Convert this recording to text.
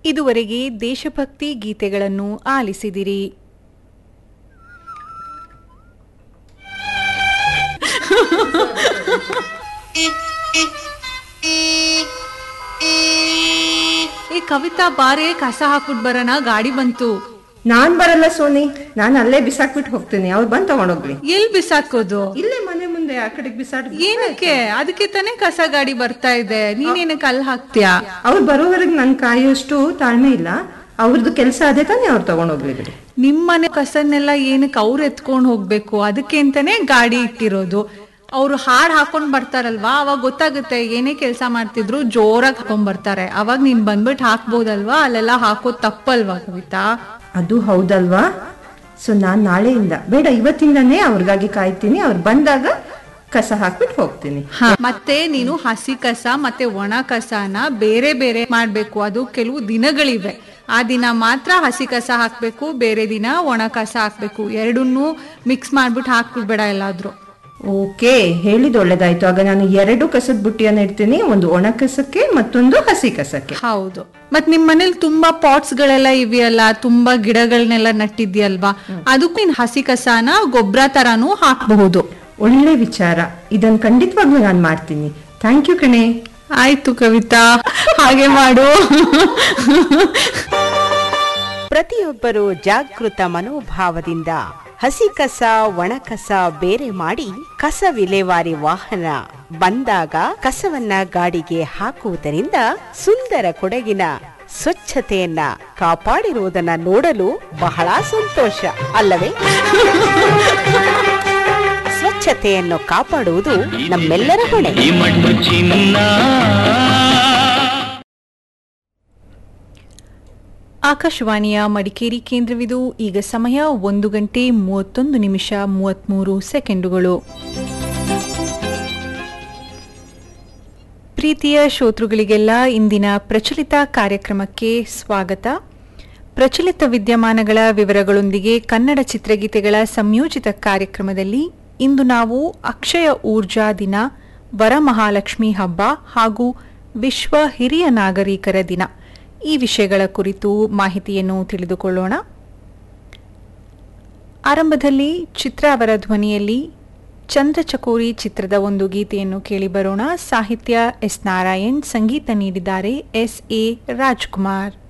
ಇದುವರೆಗೆ ದೇಶಭಕ್ತಿ ಗೀತೆಗಳನ್ನು ಆಲಿಸಿದಿರಿ. ಈ ಕವಿತಾ ಬಾರೆ ಕಸ ಹಾಕ್ಬಿಟ್ ಬರೋಣ, ಗಾಡಿ ಬಂತು. ನಾನ್ ಬರಲ್ಲ ಸೋನಿ, ನಾನು ಅಲ್ಲೇ ಬಿಸಾಕ್ಬಿಟ್ಟು ಹೋಗ್ತೀನಿ, ಅವ್ರು ಬಂದ್ ತಗೊಂಡೋಗ್ಲಿ. ಎಲ್ ಬಿಸಾಕೋದು? ಇಲ್ಲೇ ಮನೆ ಮುಂದೆ ಆ ಕಡೆಗೆ ಬಿಸಾಡ್. ಏನಕ್ಕೆ? ಅದಕ್ಕೆ ತಾನೇ ಕಸ ಗಾಡಿ ಬರ್ತಾ ಇದೆ, ನೀನೇನಕ್ಕೆ ಅಲ್ಲಿ ಹಾಕ್ತೀಯಾ? ಅವ್ರು ಬರೋವರೆಗೆ ನನ್ ಕಾಯೋಷ್ಟು ತಾಳ್ಮೆ ಇಲ್ಲ. ಅವ್ರದ್ದು ಕೆಲಸ ಅದೇ ತಾನೇ, ಅವ್ರು ತಗೊಂಡೋಗ್ಲಿ ಬಿಡಿ. ನಿಮ್ಮನೆ ಕಸನ್ನೆಲ್ಲ ಏನಕ್ಕೆ ಅವ್ರು ಎತ್ಕೊಂಡ್ ಹೋಗ್ಬೇಕು? ಅದಕ್ಕೆ ಅಂತಾನೆ ಗಾಡಿ ಇಟ್ಟಿರೋದು. ಅವ್ರು ಹಾಡ್ ಹಾಕೊಂಡ್ ಬರ್ತಾರಲ್ವಾ, ಅವಾಗ ಗೊತ್ತಾಗುತ್ತೆ ಏನೇ ಕೆಲಸ ಮಾಡ್ತಿದ್ರು ಜೋರಾಗಿ ಹಾಕೊಂಡ್ ಬರ್ತಾರೆ. ಅವಾಗ ನೀನ್ ಬಂದ್ಬಿಟ್ಟು ಹಾಕ್ಬೋದಲ್ವಾ, ಅಲ್ಲೆಲ್ಲ ಹಾಕೋದ್ ತಪ್ಪಲ್ವಾ ಕವಿತಾ? ಅದು ಹೌದಲ್ವಾ? ಸೊ ನಾನ್ ನಾಳೆಯಿಂದ ಬೇಡ, ಇವತ್ತಿಂದಾನೇ ಅವ್ರಿಗಾಗಿ ಕಾಯ್ತೀನಿ. ಅವ್ರು ಬಂದಾಗ ಕಸ ಹಾಕ್ಬಿಟ್ಟು ಹೋಗ್ತೀನಿ. ಮತ್ತೆ ನೀನು ಹಸಿ ಕಸ ಮತ್ತೆ ಒಣ ಕಸನ ಬೇರೆ ಬೇರೆ ಮಾಡ್ಬೇಕು. ಅದು ಕೆಲವು ದಿನಗಳಿವೆ, ಆ ದಿನ ಮಾತ್ರ ಹಸಿ ಕಸ ಹಾಕ್ಬೇಕು, ಬೇರೆ ದಿನ ಒಣ ಕಸ ಹಾಕ್ಬೇಕು. ಎರಡನ್ನೂ ಮಿಕ್ಸ್ ಮಾಡ್ಬಿಟ್ಟು ಹಾಕ್ಬಿಡ್ಬೇಡ ಎಲ್ಲಾದ್ರೂ. ಓಕೆ, ಹೇಳಿದ್ ಒಳ್ಳೇದಾಯ್ತು. ಆಗ ನಾನು 2 ಕಸದ ಬುಟ್ಟಿಯನ್ನ ಇಡ್ತೀನಿ, ಒಂದು ಒಣ ಕಸಕ್ಕೆ ಮತ್ತೊಂದು ಹಸಿ ಕಸಕ್ಕೆ. ಹೌದು. ಮತ್ ನಿಮ್ ಮನೇಲಿ ತುಂಬಾ ಪಾಟ್ಸ್ ಗಳೆಲ್ಲ ಇವೆಯಲ್ಲ, ತುಂಬಾ ಗಿಡಗಳನ್ನೆಲ್ಲ ನಟ್ಟಿದ್ಯಲ್ವಾ, ಅದಕ್ಕೂ ನೀನ್ ಹಸಿ ಕಸನ ಗೊಬ್ಬರ ತರಾನು ಹಾಕಬಹುದು. ಒಳ್ಳೆ ವಿಚಾರ, ಇದನ್ನ ಖಂಡಿತವಾಗ್ಲೂ ನಾನು ಮಾಡ್ತೀನಿ. ಥ್ಯಾಂಕ್ ಯು ಕಣೆ. ಆಯ್ತು ಕವಿತಾ, ಹಾಗೆ ಮಾಡು. ಪ್ರತಿಯೊಬ್ಬರು ಜಾಗೃತ ಮನೋಭಾವದಿಂದ ಹಸಿ ಕಸ ಒಣ ಕಸ ಬೇರೆ ಮಾಡಿ ಕಸ ವಿಲೇವಾರಿ ವಾಹನ ಬಂದಾಗ ಕಸವನ್ನ ಗಾಡಿಗೆ ಹಾಕುವುದರಿಂದ ಸುಂದರ ಕೊಡಗಿನ ಸ್ವಚ್ಛತೆಯನ್ನ ಕಾಪಾಡಿರುವುದನ್ನ ನೋಡಲು ಬಹಳ ಸಂತೋಷ ಅಲ್ಲವೇ? ಸ್ವಚ್ಛತೆಯನ್ನು ಕಾಪಾಡುವುದು ನಮ್ಮೆಲ್ಲರ ಹೊಣೆ. ಆಕಾಶವಾಣಿಯ ಮಡಿಕೇರಿ ಕೇಂದ್ರವಿದು. ಈಗ ಸಮಯ 1:31:33. ಪ್ರೀತಿಯ ಶ್ರೋತೃಗಳಿಗೆಲ್ಲ ಇಂದಿನ ಪ್ರಚಲಿತ ಕಾರ್ಯಕ್ರಮಕ್ಕೆ ಸ್ವಾಗತ. ಪ್ರಚಲಿತ ವಿದ್ಯಮಾನಗಳ ವಿವರಗಳೊಂದಿಗೆ ಕನ್ನಡ ಚಿತ್ರಗೀತೆಗಳ ಸಂಯೋಜಿತ ಕಾರ್ಯಕ್ರಮದಲ್ಲಿ ಇಂದು ನಾವು ಅಕ್ಷಯ ಊರ್ಜಾ ದಿನ, ವರಮಹಾಲಕ್ಷ್ಮಿ ಹಬ್ಬ ಹಾಗೂ ವಿಶ್ವ ಹಿರಿಯ ನಾಗರಿಕರ ದಿನ ಈ ವಿಷಯಗಳ ಕುರಿತು ಮಾಹಿತಿಯನ್ನು ತಿಳಿದುಕೊಳ್ಳೋಣ. ಆರಂಭದಲ್ಲಿ ಚಿತ್ರ ಅವರ ಧ್ವನಿಯಲ್ಲಿ ಚಂದ್ರಚಕೋರಿ ಚಿತ್ರದ ಒಂದು ಗೀತೆಯನ್ನು ಕೇಳಿಬರೋಣ. ಸಾಹಿತ್ಯ ಎಸ್ ನಾರಾಯಣ್, ಸಂಗೀತ ನೀಡಿದ್ದಾರೆ ಎಸ್ ಎ ರಾಜ್ಕುಮಾರ್.